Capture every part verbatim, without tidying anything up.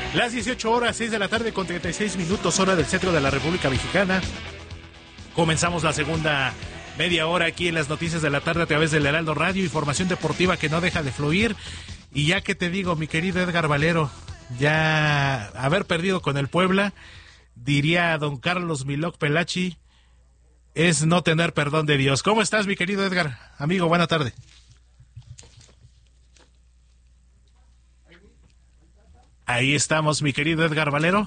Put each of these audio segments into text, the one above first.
Las dieciocho horas, seis de la tarde con treinta y seis minutos, hora del centro de la República Mexicana. Comenzamos la segunda media hora aquí en las noticias de la tarde a través del Heraldo Radio, información deportiva que no deja de fluir. Y ya que te digo, mi querido Edgar Valero, ya haber perdido con el Puebla, diría don Carlos Milok Pelachi, es no tener perdón de Dios. ¿Cómo estás, mi querido Edgar? Amigo, buena tarde. Ahí estamos, mi querido Edgar Valero.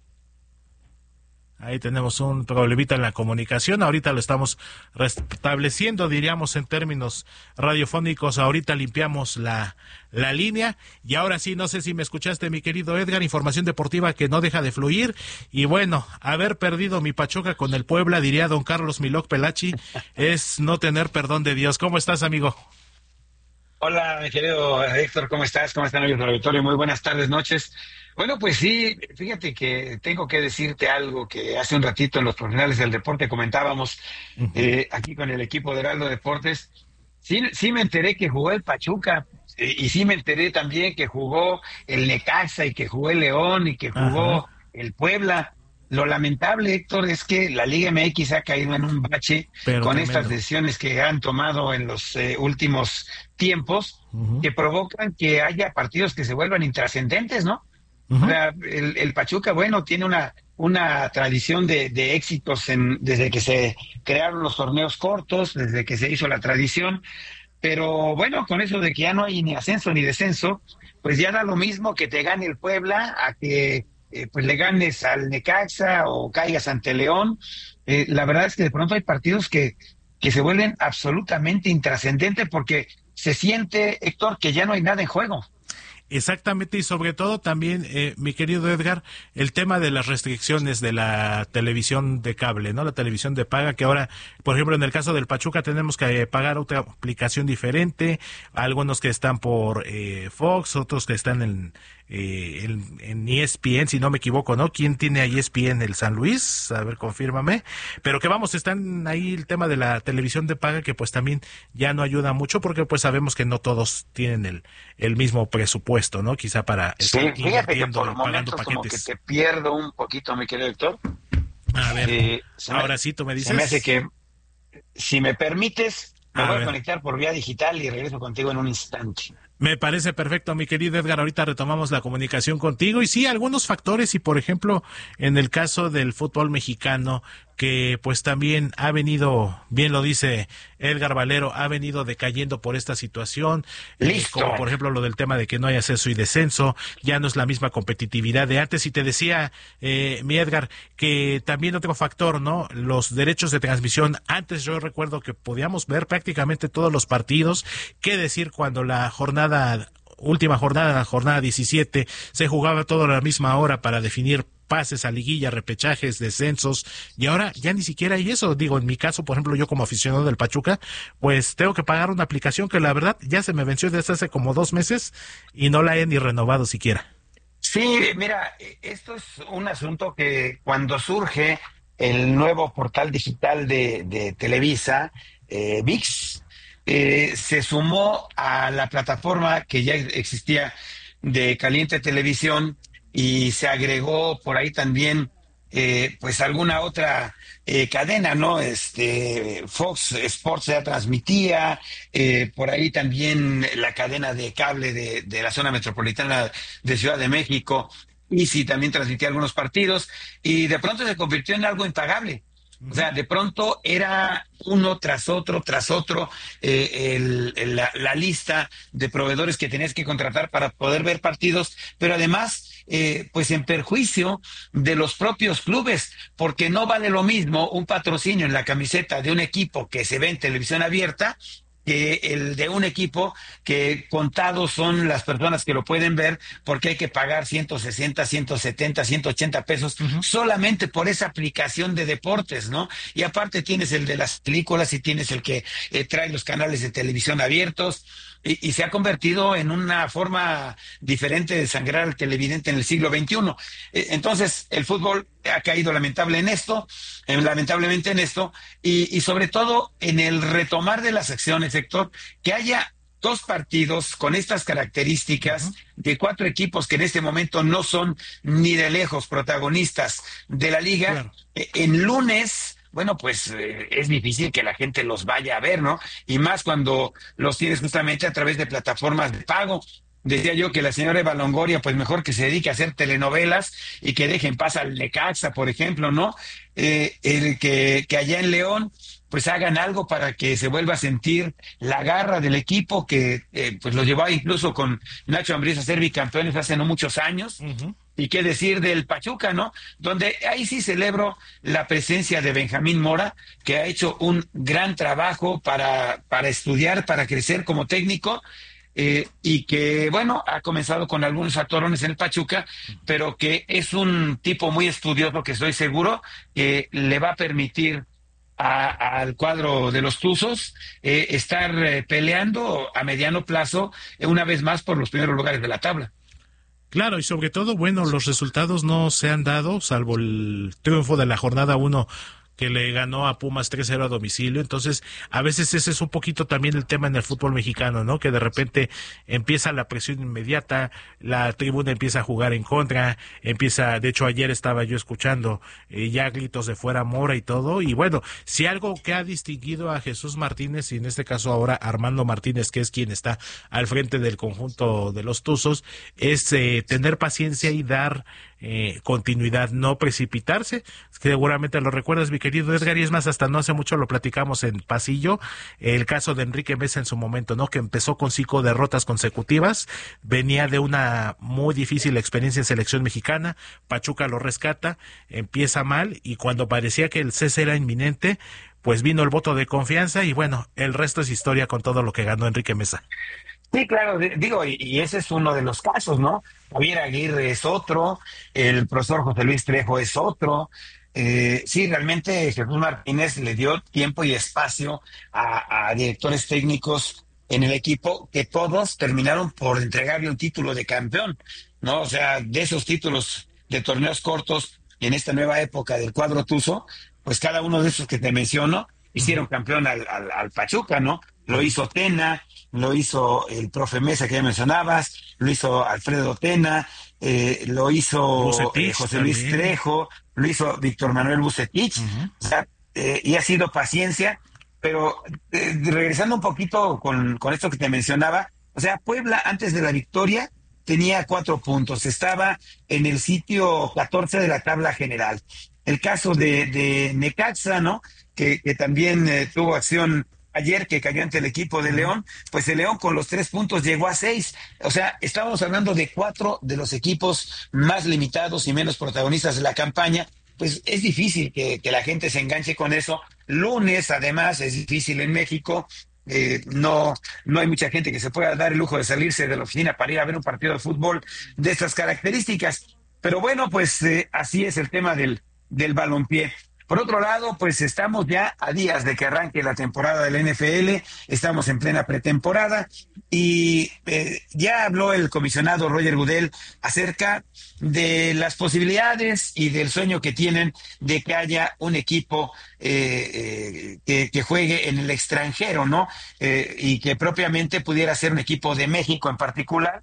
Ahí tenemos un problemita en la comunicación. Ahorita lo estamos restableciendo, diríamos en términos radiofónicos. Ahorita limpiamos la, la línea. Y ahora sí, no sé si me escuchaste, mi querido Edgar. Información deportiva que no deja de fluir. Y bueno, haber perdido mi Pachuca con el Puebla, diría don Carlos Milok Pelachi, es no tener perdón de Dios. ¿Cómo estás, amigo? Hola, mi querido Héctor, ¿cómo estás? ¿Cómo están, amigos del auditorio? Muy buenas tardes, noches. Bueno, pues sí, fíjate que tengo que decirte algo que hace un ratito en los profesionales del deporte comentábamos uh-huh. eh, aquí con el equipo de Heraldo Deportes. Sí, sí me enteré que jugó el Pachuca eh, y sí me enteré también que jugó el Necaxa y que jugó el León y que jugó uh-huh. el Puebla. Lo lamentable, Héctor, es que la Liga M X ha caído en un bache Pero con tremendo. Estas decisiones que han tomado en los eh, últimos tiempos, uh-huh. que provocan que haya partidos que se vuelvan intrascendentes, ¿no? Uh-huh. O sea, el, el Pachuca, bueno, tiene una una tradición de, de éxitos en, desde que se crearon los torneos cortos, desde que se hizo la tradición, pero bueno, con eso de que ya no hay ni ascenso ni descenso, pues ya da lo mismo que te gane el Puebla a que Eh, pues le ganes al Necaxa o caigas ante León. Eh, la verdad es que de pronto hay partidos que, que se vuelven absolutamente intrascendentes porque se siente, Héctor, que ya no hay nada en juego. Exactamente, y sobre todo también, eh, mi querido Edgar, el tema de las restricciones de la televisión de cable, ¿no? La televisión de paga, que ahora, por ejemplo, en el caso del Pachuca tenemos que pagar otra aplicación diferente, algunos que están por eh, Fox, otros que están en, eh, en, en E S P N, si no me equivoco, ¿no? ¿Quién tiene a E S P N? El San Luis, a ver, confírmame. Pero que vamos, están ahí el tema de la televisión de paga, que pues también ya no ayuda mucho, porque pues sabemos que no todos tienen el, el mismo presupuesto, ¿no? Quizá para sí, fíjate que por momentos como que te pierdo un poquito, mi querido Héctor. A ver, eh, ahora me, sí tú me dices. Se me hace que, si me permites, me a voy ver. a conectar por vía digital y regreso contigo en un instante. Me parece perfecto, mi querido Edgar. Ahorita retomamos la comunicación contigo. Y sí, algunos factores, y por ejemplo, en el caso del fútbol mexicano, que pues también ha venido, bien lo dice Edgar Valero, ha venido decayendo por esta situación, eh, como por ejemplo lo del tema de que no hay ascenso y descenso, ya no es la misma competitividad de antes. Y te decía, eh, mi Edgar, que también otro factor, ¿no? Los derechos de transmisión. Antes yo recuerdo que podíamos ver prácticamente todos los partidos. ¿Qué decir cuando la jornada última jornada, la jornada diecisiete, se jugaba todo a la misma hora para definir pases a liguilla, repechajes, descensos, y ahora ya ni siquiera hay eso? Digo, en mi caso, por ejemplo, yo como aficionado del Pachuca, pues tengo que pagar una aplicación que la verdad ya se me venció desde hace como dos meses y no la he ni renovado siquiera. Sí, mira, esto es un asunto que cuando surge el nuevo portal digital de, de Televisa, eh, V I X, Eh, se sumó a la plataforma que ya existía de Caliente Televisión y se agregó por ahí también eh, pues alguna otra eh, cadena, ¿no? Este Fox Sports ya transmitía, eh, por ahí también la cadena de cable de, de la zona metropolitana de Ciudad de México, Easy también transmitía algunos partidos y de pronto se convirtió en algo impagable. O sea, de pronto era uno tras otro, tras otro, eh, el, el, la, la lista de proveedores que tenías que contratar para poder ver partidos, pero además, eh, pues en perjuicio de los propios clubes, porque no vale lo mismo un patrocinio en la camiseta de un equipo que se ve en televisión abierta que el de un equipo que contados son las personas que lo pueden ver porque hay que pagar ciento sesenta, ciento setenta, ciento ochenta pesos uh-huh. solamente por esa aplicación de deportes, ¿no? Y aparte tienes el de las películas y tienes el que eh, trae los canales de televisión abiertos y, y se ha convertido en una forma diferente de sangrar al televidente en el siglo veintiuno. Eh, entonces el fútbol ha caído lamentable en esto, eh, lamentablemente en esto, y, y sobre todo en el retomar de las acciones, Héctor, que haya dos partidos con estas características uh-huh. de cuatro equipos que en este momento no son ni de lejos protagonistas de la liga, claro. eh, en lunes, bueno, pues eh, es difícil que la gente los vaya a ver, ¿no? Y más cuando los tienes justamente a través de plataformas de pago. Decía yo que la señora Eva Longoria, pues mejor que se dedique a hacer telenovelas y que dejen paz al Necaxa, por ejemplo, ¿no? Eh, el que, que allá en León, pues hagan algo para que se vuelva a sentir la garra del equipo que eh, pues lo llevaba incluso con Nacho Ambriz a ser bicampeones hace no muchos años. Uh-huh. Y qué decir del Pachuca, ¿no? Donde ahí sí celebro la presencia de Benjamín Mora, que ha hecho un gran trabajo para, para estudiar, para crecer como técnico. Eh, y que, bueno, ha comenzado con algunos atorones en el Pachuca, pero que es un tipo muy estudioso que estoy seguro que le va a permitir a, al cuadro de los Tuzos eh, estar eh, peleando a mediano plazo eh, una vez más por los primeros lugares de la tabla. Claro, y sobre todo, bueno, los resultados no se han dado, salvo el triunfo de la jornada uno que le ganó a Pumas tres cero a domicilio. Entonces, a veces ese es un poquito también el tema en el fútbol mexicano, ¿no? Que de repente empieza la presión inmediata, la tribuna empieza a jugar en contra, empieza, de hecho ayer estaba yo escuchando eh, ya gritos de fuera Mora y todo, y bueno, si algo que ha distinguido a Jesús Martínez, y en este caso ahora Armando Martínez, que es quien está al frente del conjunto de los Tuzos, es eh, tener paciencia y dar Eh, continuidad, no precipitarse. Seguramente lo recuerdas, mi querido Edgar, y es más, hasta no hace mucho lo platicamos en pasillo, el caso de Enrique Mesa en su momento, ¿no? Que empezó con cinco derrotas consecutivas, venía de una muy difícil experiencia en selección mexicana, Pachuca lo rescata, empieza mal, y cuando parecía que el cese era inminente, pues vino el voto de confianza, y bueno, el resto es historia con todo lo que ganó Enrique Mesa. Sí, claro, digo, y, y ese es uno de los casos, ¿no? Javier Aguirre es otro, el profesor José Luis Trejo es otro. Eh, sí, realmente Jesús Martínez le dio tiempo y espacio a, a directores técnicos en el equipo que todos terminaron por entregarle un título de campeón, ¿no? O sea, de esos títulos de torneos cortos en esta nueva época del cuadro Tuzo, pues cada uno de esos que te menciono hicieron campeón al, al, al Pachuca, ¿no? Lo hizo Tena, lo hizo el profe Mesa que ya mencionabas, lo hizo Alfredo Tena, eh, lo hizo Bucetich, eh, José Luis también. Trejo, lo hizo Víctor Manuel Bucetich, uh-huh. O sea, eh, y ha sido paciencia, pero eh, regresando un poquito con, con esto que te mencionaba, o sea, Puebla antes de la victoria tenía cuatro puntos, estaba en el sitio catorce de la tabla general. El caso de, de Necaxa, ¿no? Que, que también eh, tuvo acción ayer, que cayó ante el equipo de León, pues el León con los tres puntos llegó a seis. O sea, estábamos hablando de cuatro de los equipos más limitados y menos protagonistas de la campaña. Pues es difícil que, que la gente se enganche con eso. Lunes, además, es difícil en México. Eh, no, no hay mucha gente que se pueda dar el lujo de salirse de la oficina para ir a ver un partido de fútbol de estas características. Pero bueno, pues eh, así es el tema del, del balompié. Por otro lado, pues estamos ya a días de que arranque la temporada del N F L, estamos en plena pretemporada y eh, ya habló el comisionado Roger Goodell acerca de las posibilidades y del sueño que tienen de que haya un equipo eh, eh, que, que juegue en el extranjero, ¿no? Eh, y que propiamente pudiera ser un equipo de México en particular,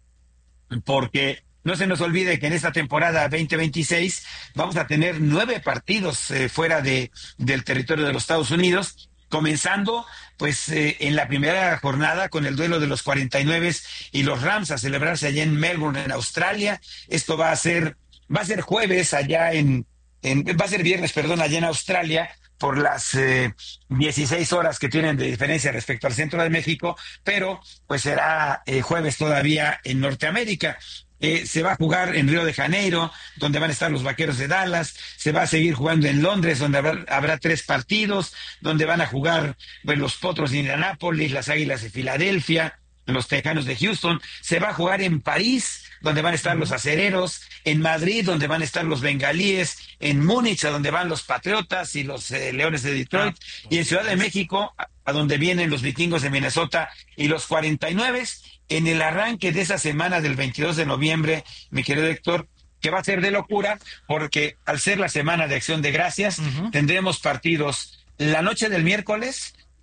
porque no se nos olvide que en esta temporada veinte veintiséis vamos a tener nueve partidos eh, fuera de, del territorio de los Estados Unidos, comenzando pues eh, en la primera jornada con el duelo de los cuarenta y nueve y los Rams a celebrarse allá en Melbourne, en Australia. Esto va a ser, va a ser jueves allá en, en va a ser viernes, perdón, allá en Australia, por las eh, dieciséis horas que tienen de diferencia respecto al centro de México, pero pues será eh, jueves todavía en Norteamérica. Eh, se va a jugar en Río de Janeiro, donde van a estar los Vaqueros de Dallas, se va a seguir jugando en Londres, donde habrá, habrá tres partidos, donde van a jugar pues, los Potros de Indianápolis, las Águilas de Filadelfia, los Tejanos de Houston, se va a jugar en París, donde van a estar los Acereros, en Madrid, donde van a estar los Bengalíes, en Múnich, a donde van los Patriotas y los eh, Leones de Detroit, ah, y en Ciudad de México, a, a donde vienen los Vikingos de Minnesota y los cuarenta y nueve, en el arranque de esa semana del veintidós de noviembre, mi querido Héctor, que va a ser de locura, porque al ser la semana de Acción de Gracias, uh-huh. tendremos partidos la noche del miércoles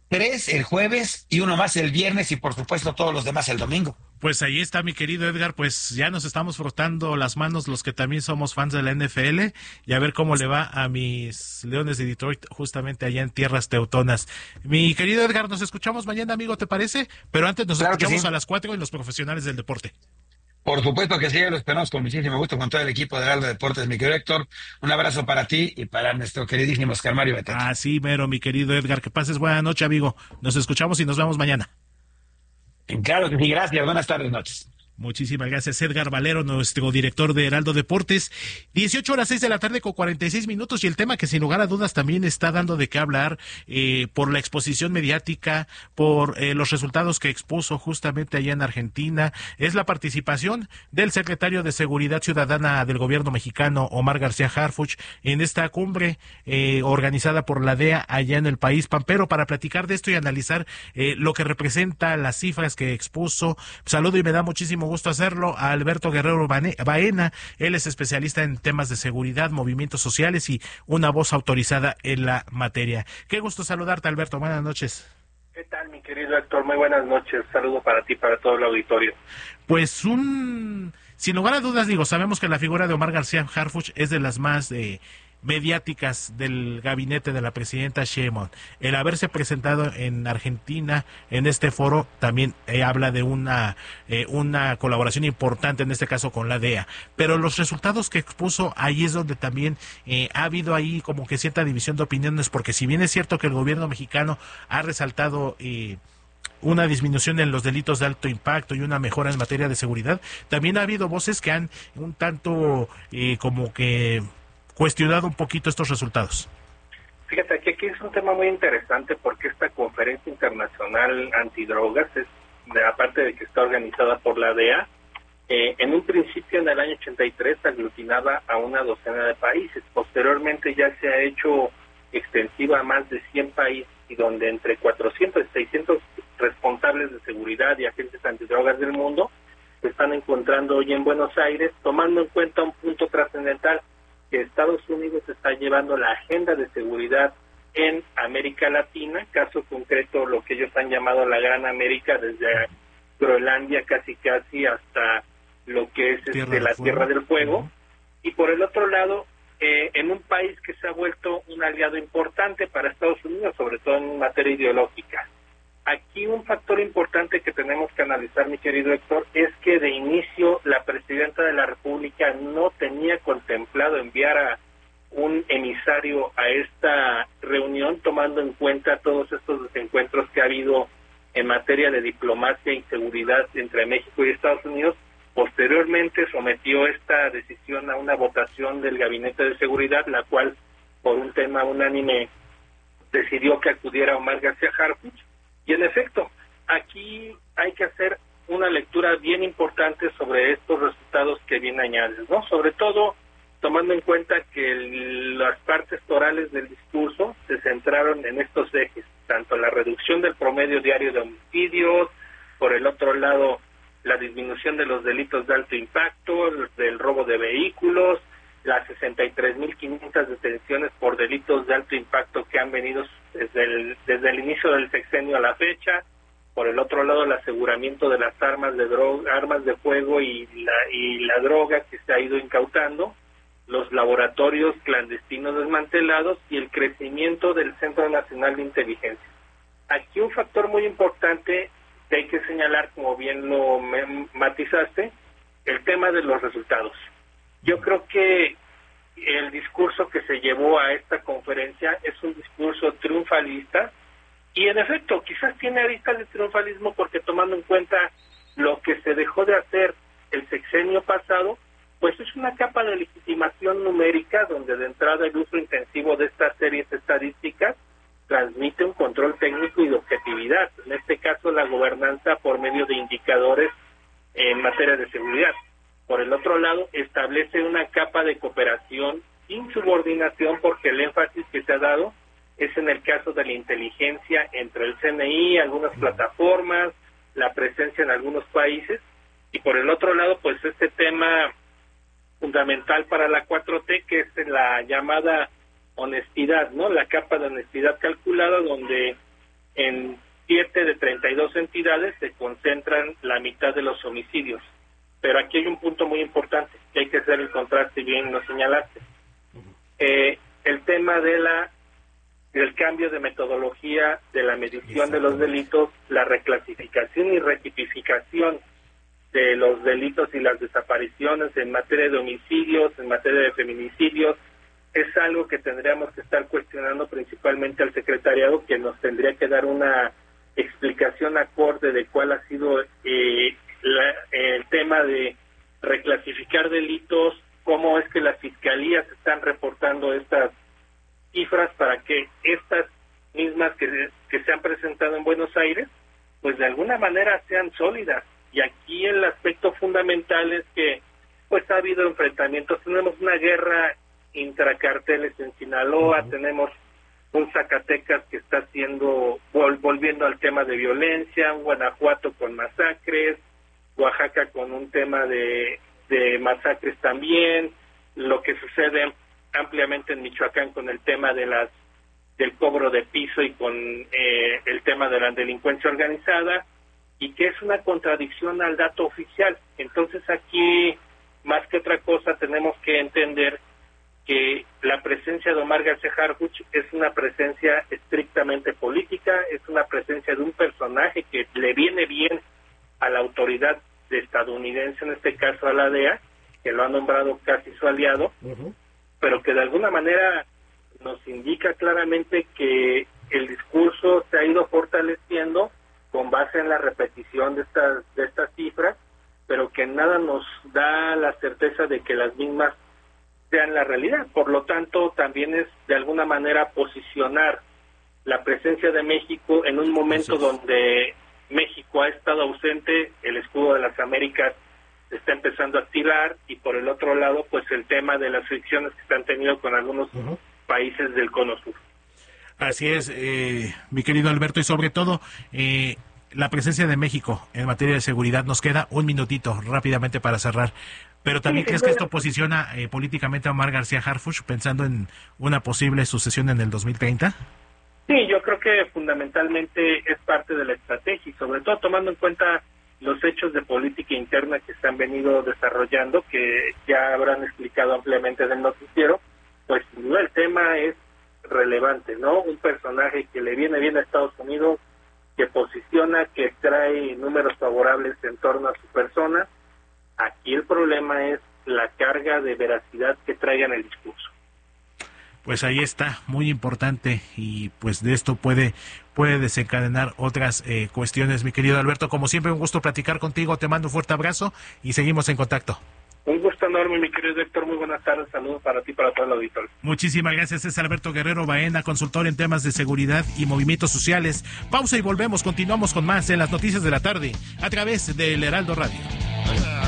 tres el jueves y uno más el viernes y por supuesto todos los demás el domingo. Pues ahí está, mi querido Edgar, pues ya nos estamos frotando las manos los que también somos fans de la N F L y a ver cómo le va a mis Leones de Detroit justamente allá en tierras teutonas. Mi querido Edgar, nos escuchamos mañana, amigo, ¿te parece? Pero antes nos Claro que escuchamos sí. a las cuatro en Los Profesionales del Deporte. Por supuesto que sí, lo esperamos con muchísimo gusto con todo el equipo de Heraldo Deportes, mi querido Héctor. Un abrazo para ti y para nuestro queridísimo Oscar Mario Beteta. Ah, sí, mero, mi querido Edgar, que pases buena noche, amigo. Nos escuchamos y nos vemos mañana. Claro que sí, gracias, buenas tardes, noches. Muchísimas gracias, Edgar Valero, nuestro director de Heraldo Deportes. dieciocho horas seis de la tarde con cuarenta y seis minutos y el tema que sin lugar a dudas también está dando de qué hablar eh, por la exposición mediática, por eh, los resultados que expuso justamente allá en Argentina, es la participación del secretario de Seguridad Ciudadana del gobierno mexicano, Omar García Harfuch, en esta cumbre eh, organizada por la D E A allá en el país pampero para platicar de esto y analizar eh, lo que representa, las cifras que expuso. Saludo y me da muchísimo gusto hacerlo a Alberto Guerrero Baena. Él es especialista en temas de seguridad, movimientos sociales y una voz autorizada en la materia. Qué gusto saludarte, Alberto. Buenas noches. ¿Qué tal, mi querido Héctor? Muy buenas noches. Saludo para ti, para todo el auditorio. Pues un... Sin lugar a dudas, digo, sabemos que la figura de Omar García Harfuch es de las más eh, mediáticas del gabinete de la presidenta Sheinbaum. El haberse presentado en Argentina en este foro también eh, habla de una eh, una colaboración importante, en este caso con la D E A. Pero los resultados que expuso, ahí es donde también eh, ha habido ahí como que cierta división de opiniones, porque si bien es cierto que el gobierno mexicano ha resaltado eh, una disminución en los delitos de alto impacto y una mejora en materia de seguridad, también ha habido voces que han un tanto eh, como que cuestionado un poquito estos resultados. Fíjate que aquí es un tema muy interesante porque esta conferencia internacional antidrogas, es, de, aparte de que está organizada por la D E A, eh, en un principio en el año ochenta y tres aglutinaba a una docena de países. Posteriormente ya se ha hecho extensiva a más de cien países y donde entre cuatrocientos y seiscientos responsables de seguridad y agentes antidrogas del mundo se están encontrando hoy en Buenos Aires, tomando en cuenta un punto trascendental, que Estados Unidos está llevando la agenda de seguridad en América Latina, caso concreto lo que ellos han llamado la Gran América, desde Groenlandia casi casi hasta lo que es Tierra este, la fuego. Tierra del Fuego, Uh-huh. y por el otro lado, eh, en un país que se ha vuelto un aliado importante para Estados Unidos, sobre todo en materia ideológica. Aquí un factor importante que tenemos que analizar, mi querido Héctor, es que de inicio la presidenta de la República no tenía contemplado enviar a un emisario a esta reunión, tomando en cuenta todos estos desencuentros que ha habido en materia de diplomacia y seguridad entre México y Estados Unidos. Posteriormente sometió esta decisión a una votación del Gabinete de Seguridad, la cual, por un tema unánime, decidió que acudiera Omar García Harfuch. Y en efecto, aquí hay que hacer una lectura bien importante sobre estos resultados que bien añades, ¿no? Sobre todo tomando en cuenta que el, las partes orales del discurso se centraron en estos ejes, tanto la reducción del promedio diario de homicidios, por el otro lado la disminución de los delitos de alto impacto, del robo de vehículos, las sesenta y tres mil quinientas detenciones por delitos de alto impacto que han venido desde el, desde el inicio del sexenio a la fecha, por el otro lado el aseguramiento de las armas de droga, armas de fuego y la, y la droga que se ha ido incautando, los laboratorios clandestinos desmantelados y el crecimiento del Centro Nacional de Inteligencia. Aquí un factor muy importante que hay que señalar, como bien lo matizaste, el tema de los resultados. Yo creo que el discurso que se llevó a esta conferencia es un discurso triunfalista y en efecto quizás tiene aristas de triunfalismo porque tomando en cuenta lo que se dejó de hacer el sexenio pasado, pues es una capa de legitimación numérica donde de entrada el uso intensivo de estas series estadísticas transmite un control técnico y de objetividad, en este caso la gobernanza por medio de indicadores en materia de seguridad. Por el otro lado, establece una capa de cooperación sin subordinación porque el énfasis que se ha dado es en el caso de la inteligencia entre el C N I, algunas plataformas, la presencia en algunos países, y por el otro lado, pues este tema fundamental para la cuatro T, que es la llamada honestidad, ¿no? La capa de honestidad calculada, donde en siete de treinta y dos entidades se concentran la mitad de los homicidios. Pero aquí hay un punto muy importante, que hay que hacer el contraste, bien lo señalaste. Eh, el tema de la del cambio de metodología de la medición de los delitos, la reclasificación y retipificación de los delitos y las desapariciones en materia de homicidios, en materia de feminicidios, es algo que tendríamos que estar cuestionando principalmente al secretariado, que nos tendría que dar una explicación acorde de cuál ha sido eh, la, el tema de reclasificar delitos, cómo es que las fiscalías están reportando estas cifras para que estas mismas que, que se han presentado en Buenos Aires, pues de alguna manera sean sólidas. Y aquí el aspecto fundamental es que pues ha habido enfrentamientos, tenemos una guerra intracarteles en Sinaloa, uh-huh. tenemos un Zacatecas que está haciendo, vol, volviendo al tema de violencia, un Guanajuato con masacres, Oaxaca con un tema de, de masacres también, lo que sucede ampliamente en Michoacán con el tema de las del cobro de piso y con eh, el tema de la delincuencia organizada, y que es una contradicción al dato oficial. Entonces aquí, más que otra cosa, tenemos que entender que la presencia de Omar García Harfuch es una presencia estrictamente política, es una presencia de un personaje que le viene bien a la autoridad estadounidense, en este caso a la D E A, que lo ha nombrado casi su aliado, uh-huh. pero que de alguna manera nos indica claramente que el discurso se ha ido fortaleciendo con base en la repetición de estas de estas cifras, pero que nada nos da la certeza de que las mismas sean la realidad. Por lo tanto, también es de alguna manera posicionar la presencia de México en un momento donde México ha estado ausente, el escudo de las Américas se está empezando a activar, y por el otro lado, pues el tema de las fricciones que se han tenido con algunos uh-huh. países del cono sur. Así es, eh, mi querido Alberto, y sobre todo eh, la presencia de México en materia de seguridad. Nos queda un minutito rápidamente para cerrar, pero también sí, ¿crees que esto posiciona eh, políticamente a Omar García Harfuch pensando en una posible sucesión en el dos mil treinta? Sí, yo creo que fundamentalmente es parte de la estrategia, y sobre todo tomando en cuenta los hechos de política interna que se han venido desarrollando, que ya habrán explicado ampliamente en el noticiero. Pues sin duda el tema es relevante, ¿no? Un personaje que le viene bien a Estados Unidos, que posiciona, que trae números favorables en torno a su persona. Aquí el problema es la carga de veracidad que traiga en el discurso. Pues ahí está, muy importante, y pues de esto puede puede desencadenar otras eh, cuestiones. Mi querido Alberto, como siempre, un gusto platicar contigo, te mando un fuerte abrazo y seguimos en contacto. Un gusto enorme, mi querido Héctor, muy buenas tardes, saludos para ti y para todo el auditorio. Muchísimas gracias, es Alberto Guerrero Baena, consultor en temas de seguridad y movimientos sociales. Pausa y volvemos, continuamos con más en las noticias de la tarde, a través del Heraldo Radio.